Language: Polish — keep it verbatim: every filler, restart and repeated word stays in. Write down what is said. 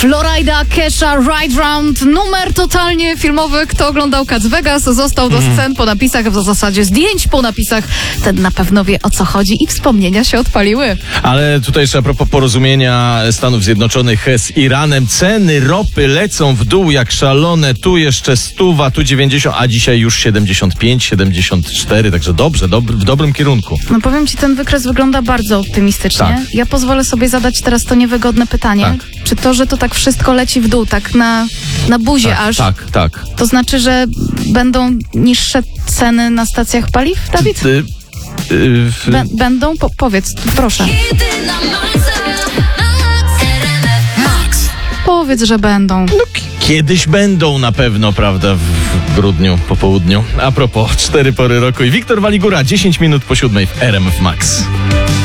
Florida, Kesha, Ride Round, numer totalnie filmowy. Kto oglądał Cats Vegas, został do Mhm. scen po napisach, w zasadzie zdjęć po napisach. Ten na pewno wie, o co chodzi i wspomnienia się odpaliły. Ale tutaj jeszcze a propos porozumienia Stanów Zjednoczonych z Iranem. Ceny ropy lecą w dół jak szalone. Tu jeszcze stuwa, tu dziewięćdziesiąt, a dzisiaj już siedemdziesiąt pięć, siedemdziesiąt cztery. Także dobrze, dobry, w dobrym kierunku. No powiem ci, ten wykres wygląda bardzo optymistycznie. Tak. Ja pozwolę sobie zadać teraz to niewygodne pytanie. Tak. Czy to, że to tak wszystko leci w dół, tak na, na buzie Tak, aż, tak, tak. to znaczy, że będą niższe ceny na stacjach paliw, Dawid? Y, y, w- Bę- będą? Po- powiedz, proszę. Powiedz, że będą. No, k- kiedyś będą na pewno, prawda, w, w grudniu, po południu. A propos, cztery pory roku i Wiktor Waligura, dziesięć minut po siódmej w R M F Max.